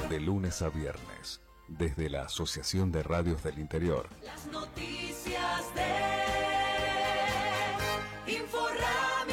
De lunes a viernes, desde la Asociación de Radios del Interior. Las noticias de Inforrami.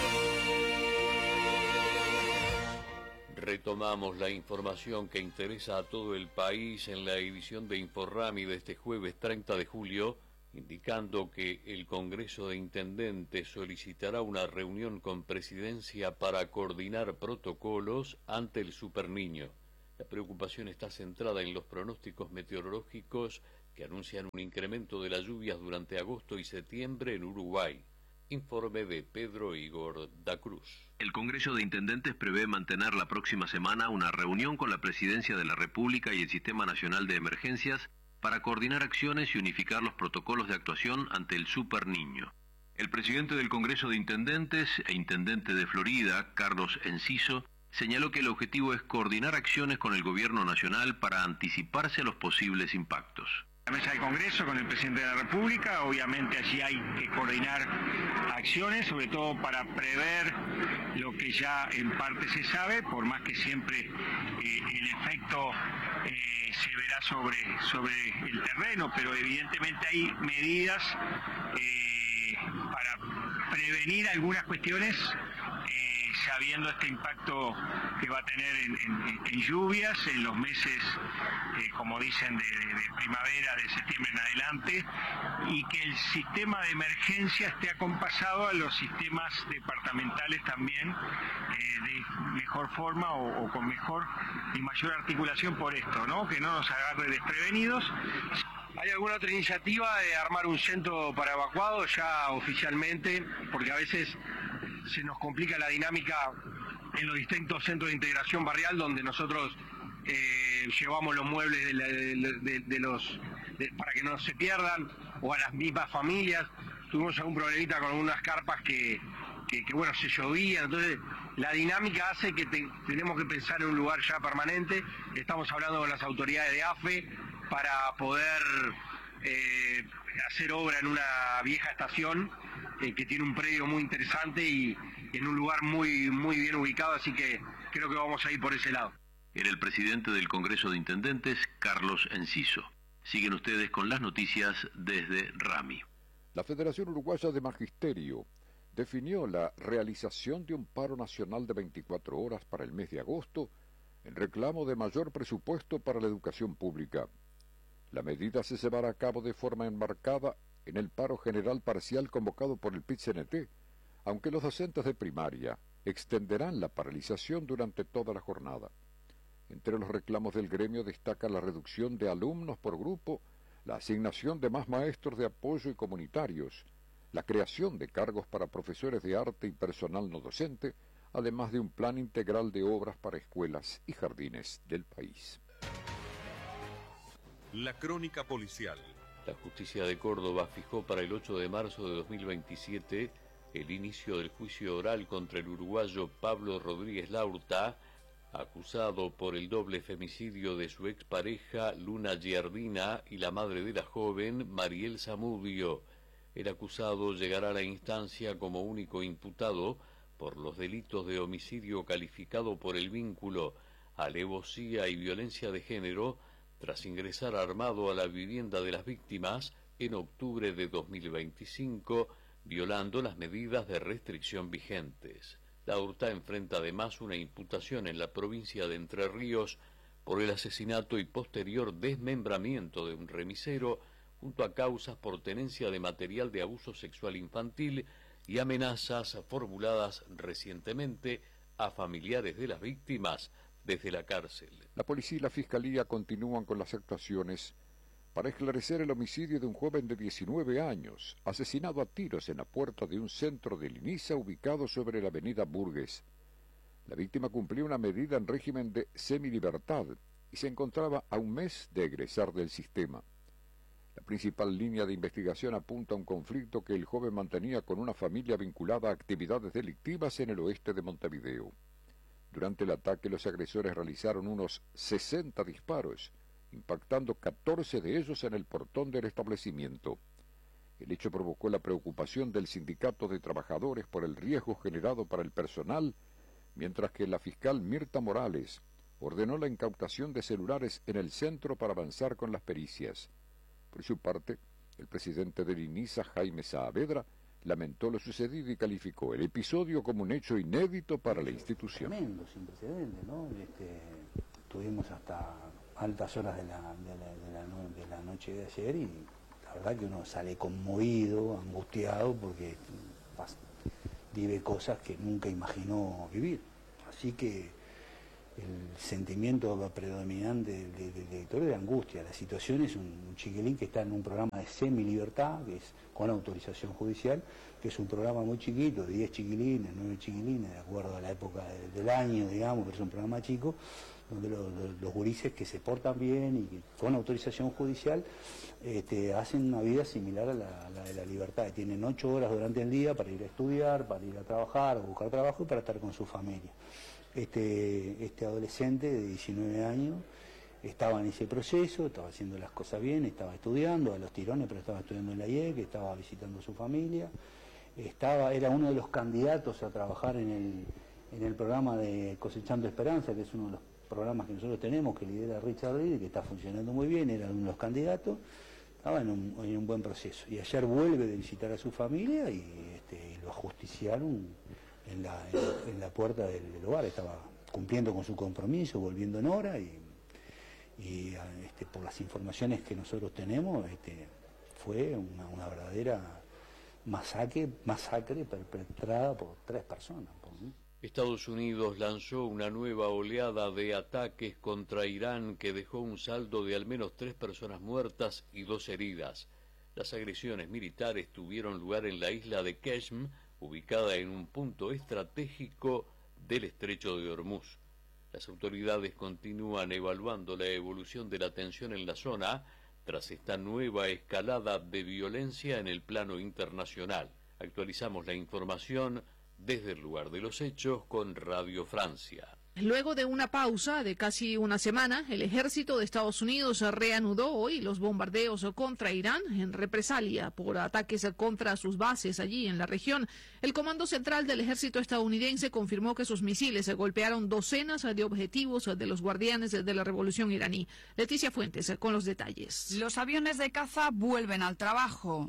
Retomamos la información que interesa a todo el país en la edición de Inforrami de este jueves 30 de julio, indicando que el Congreso de Intendentes solicitará una reunión con Presidencia para coordinar protocolos ante el Superniño. La preocupación está centrada en los pronósticos meteorológicos que anuncian un incremento de las lluvias durante agosto y septiembre en Uruguay. Informe de Pedro Igor da Cruz. El Congreso de Intendentes prevé mantener la próxima semana una reunión con la Presidencia de la República y el Sistema Nacional de Emergencias para coordinar acciones y unificar los protocolos de actuación ante el Superniño. El presidente del Congreso de Intendentes e intendente de Florida, Carlos Enciso, señaló que el objetivo es coordinar acciones con el gobierno nacional para anticiparse a los posibles impactos. La mesa del Congreso con el presidente de la República, obviamente allí hay que coordinar acciones, sobre todo para prever lo que ya en parte se sabe, por más que siempre el efecto se verá sobre el terreno, pero evidentemente hay medidas para prevenir algunas cuestiones, sabiendo este impacto que va a tener en lluvias en los meses, como dicen, de primavera, de septiembre en adelante, y que el sistema de emergencia esté acompasado a los sistemas departamentales también de mejor forma o con mejor y mayor articulación por esto, ¿no? Que no nos agarre desprevenidos. ¿Hay alguna otra iniciativa de armar un centro para evacuados ya oficialmente? Porque a veces se nos complica la dinámica en los distintos centros de integración barrial donde nosotros llevamos los muebles para que no se pierdan, o a las mismas familias. Tuvimos algún problemita con algunas carpas que bueno, se llovían, entonces la dinámica hace que tenemos que pensar en un lugar ya permanente. Estamos hablando con las autoridades de AFE para poder hacer obra en una vieja estación que tiene un predio muy interesante y en un lugar muy bien ubicado, así que creo que vamos a ir por ese lado. Era el presidente del Congreso de Intendentes, Carlos Enciso. Siguen ustedes con las noticias desde Rami. La Federación Uruguaya de Magisterio definió la realización de un paro nacional de 24 horas para el mes de agosto en reclamo de mayor presupuesto para la educación pública. La medida se llevará a cabo de forma enmarcada en el paro general parcial convocado por el PIT-CNT, aunque los docentes de primaria extenderán la paralización durante toda la jornada. Entre los reclamos del gremio destaca la reducción de alumnos por grupo, la asignación de más maestros de apoyo y comunitarios, la creación de cargos para profesores de arte y personal no docente, además de un plan integral de obras para escuelas y jardines del país. La crónica policial. La justicia de Córdoba fijó para el 8 de marzo de 2027 el inicio del juicio oral contra el uruguayo Pablo Rodríguez Laurta, acusado por el doble femicidio de su expareja Luna Giardina y la madre de la joven Mariel Zamudio. El acusado llegará a la instancia como único imputado por los delitos de homicidio calificado por el vínculo, alevosía y violencia de género, tras ingresar armado a la vivienda de las víctimas en octubre de 2025, violando las medidas de restricción vigentes. Laurta enfrenta además una imputación en la provincia de Entre Ríos por el asesinato y posterior desmembramiento de un remisero, junto a causas por tenencia de material de abuso sexual infantil y amenazas formuladas recientemente a familiares de las víctimas desde la cárcel. La policía y la fiscalía continúan con las actuaciones para esclarecer el homicidio de un joven de 19 años, asesinado a tiros en la puerta de un centro de Liniza ubicado sobre la avenida Burgues. La víctima cumplía una medida en régimen de semilibertad y se encontraba a un mes de egresar del sistema. La principal línea de investigación apunta a un conflicto que el joven mantenía con una familia vinculada a actividades delictivas en el oeste de Montevideo. Durante el ataque, los agresores realizaron unos 60 disparos, impactando 14 de ellos en el portón del establecimiento. El hecho provocó la preocupación del sindicato de trabajadores por el riesgo generado para el personal, mientras que la fiscal Mirta Morales ordenó la incautación de celulares en el centro para avanzar con las pericias. Por su parte, el presidente del INISA, Jaime Saavedra, lamentó lo sucedido y calificó el episodio como un hecho inédito para la institución. Tremendo, sin precedentes, ¿no? Tuvimos hasta altas horas de la noche de ayer y la verdad que uno sale conmovido, angustiado, porque vive cosas que nunca imaginó vivir. Así que el sentimiento predominante del director es de angustia. La situación es un chiquilín que está en un programa de semi-libertad, que es con autorización judicial, que es un programa muy chiquito, de 10 chiquilines, 9 chiquilines, de acuerdo a la época del año, digamos, pero es un programa chico, donde los gurises que se portan bien y que con autorización judicial hacen una vida similar a la de la libertad. Tienen 8 horas durante el día para ir a estudiar, para ir a trabajar, a buscar trabajo y para estar con su familia. Este adolescente de 19 años estaba en ese proceso, estaba haciendo las cosas bien, estaba estudiando a los tirones, pero estaba estudiando en la IEC, estaba visitando a su familia, era uno de los candidatos a trabajar en el programa de Cosechando Esperanza, que es uno de los programas que nosotros tenemos, que lidera Richard Reed, que está funcionando muy bien, era uno de los candidatos, estaba en un buen proceso. Y ayer vuelve de visitar a su familia y lo ajusticiaron en la puerta del hogar, estaba cumpliendo con su compromiso, volviendo en hora y por las informaciones que nosotros tenemos, fue una verdadera masacre perpetrada por 3 personas. Estados Unidos lanzó una nueva oleada de ataques contra Irán que dejó un saldo de al menos 3 personas muertas y 2 heridas. Las agresiones militares tuvieron lugar en la isla de Qeshm, ubicada en un punto estratégico del estrecho de Hormuz. Las autoridades continúan evaluando la evolución de la tensión en la zona tras esta nueva escalada de violencia en el plano internacional. Actualizamos la información desde el lugar de los hechos con Radio Francia. Luego de una pausa de casi una semana, el ejército de Estados Unidos reanudó hoy los bombardeos contra Irán en represalia por ataques contra sus bases allí en la región. El Comando Central del Ejército estadounidense confirmó que sus misiles golpearon docenas de objetivos de los guardianes de la revolución iraní. Leticia Fuentes con los detalles. Los aviones de caza vuelven al trabajo.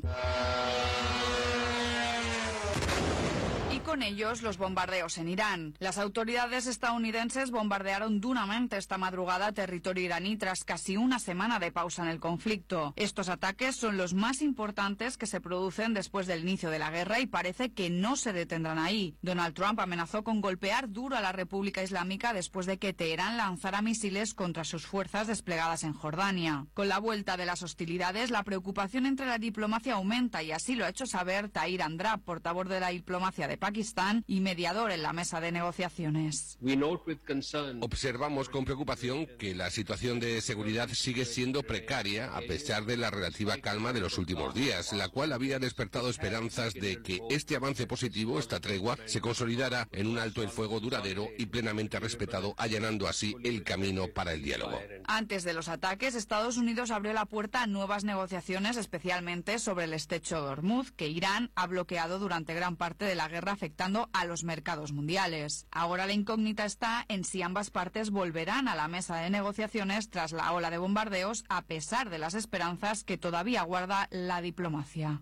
Y con ellos los bombardeos en Irán. Las autoridades estadounidenses bombardearon duramente esta madrugada territorio iraní tras casi una semana de pausa en el conflicto. Estos ataques son los más importantes que se producen después del inicio de la guerra y parece que no se detendrán ahí. Donald Trump amenazó con golpear duro a la República Islámica después de que Teherán lanzara misiles contra sus fuerzas desplegadas en Jordania. Con la vuelta de las hostilidades, la preocupación entre la diplomacia aumenta y así lo ha hecho saber Tahir Andrab, portavoz de la diplomacia de Pakistán y mediador en la mesa de negociaciones. Observamos con preocupación que la situación de seguridad sigue siendo precaria a pesar de la relativa calma de los últimos días, la cual había despertado esperanzas de que este avance positivo, esta tregua, se consolidara en un alto el fuego duradero y plenamente respetado, allanando así el camino para el diálogo. Antes de los ataques, Estados Unidos abrió la puerta a nuevas negociaciones, especialmente sobre el estrecho de Hormuz, que Irán ha bloqueado durante gran parte de la guerra, afectando a los mercados mundiales. Ahora la incógnita está en si ambas partes volverán a la mesa de negociaciones tras la ola de bombardeos, a pesar de las esperanzas que todavía guarda la diplomacia.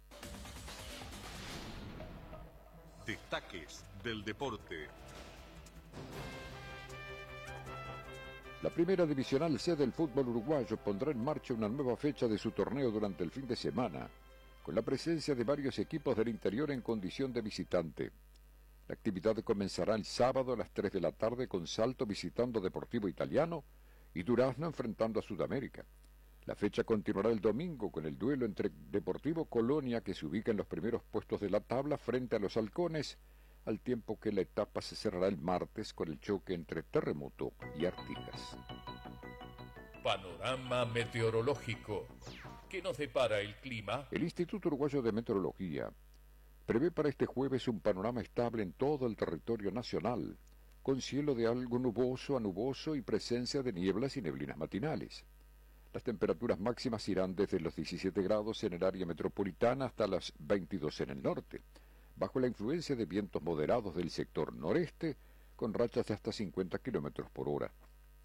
Destaques del deporte. La primera divisional C del fútbol uruguayo pondrá en marcha una nueva fecha de su torneo durante el fin de semana, con la presencia de varios equipos del interior en condición de visitante. La actividad comenzará el sábado a las 3 de la tarde con Salto visitando Deportivo Italiano y Durazno enfrentando a Sudamérica. La fecha continuará el domingo con el duelo entre Deportivo Colonia, que se ubica en los primeros puestos de la tabla frente a los Halcones, al tiempo que la etapa se cerrará el martes con el choque entre Terremoto y Artigas. Panorama meteorológico. ¿Qué nos depara el clima? El Instituto Uruguayo de Meteorología prevé para este jueves un panorama estable en todo el territorio nacional, con cielo de algo nuboso a nuboso y presencia de nieblas y neblinas matinales. Las temperaturas máximas irán desde los 17 grados en el área metropolitana hasta las 22 en el norte, bajo la influencia de vientos moderados del sector noreste, con rachas de hasta 50 kilómetros por hora.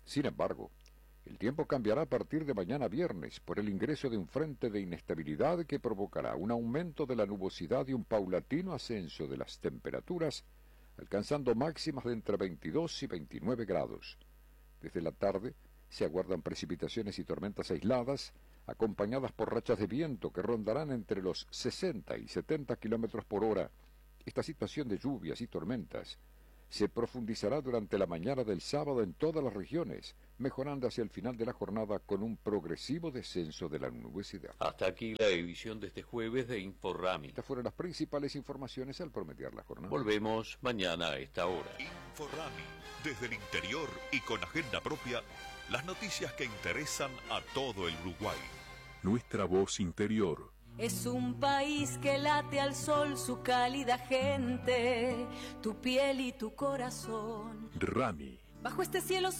Sin embargo, el tiempo cambiará a partir de mañana viernes por el ingreso de un frente de inestabilidad que provocará un aumento de la nubosidad y un paulatino ascenso de las temperaturas, alcanzando máximas de entre 22 y 29 grados. Desde la tarde se aguardan precipitaciones y tormentas aisladas, acompañadas por rachas de viento que rondarán entre los 60 y 70 kilómetros por hora. Esta situación de lluvias y tormentas se profundizará durante la mañana del sábado en todas las regiones, mejorando hacia el final de la jornada con un progresivo descenso de la nubosidad. Hasta aquí la edición de este jueves de InfoRami. Estas fueron las principales informaciones al promediar la jornada. Volvemos mañana a esta hora. InfoRami, desde el interior y con agenda propia, las noticias que interesan a todo el Uruguay. Nuestra voz interior. Es un país que late al sol su cálida gente, tu piel y tu corazón. Rami. Bajo este cielo